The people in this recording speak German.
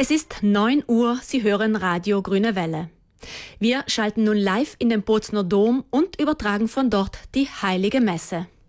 Es ist 9 Uhr, Sie hören Radio Grüne Welle. Wir schalten nun live in den Bozner Dom und übertragen von dort die Heilige Messe.